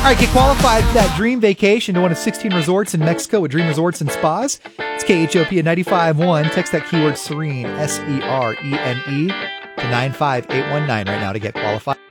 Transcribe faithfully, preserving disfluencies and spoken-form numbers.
All right, get qualified for that dream vacation to one of sixteen resorts in Mexico with Dream Resorts and Spas. It's K H O P at ninety-five point one. Text that keyword Serene, S E R E N E, to nine five eight one nine right now to get qualified.